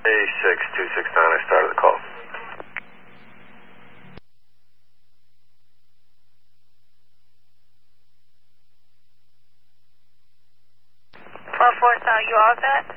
A6269, I started the call. 4-4, so you all set?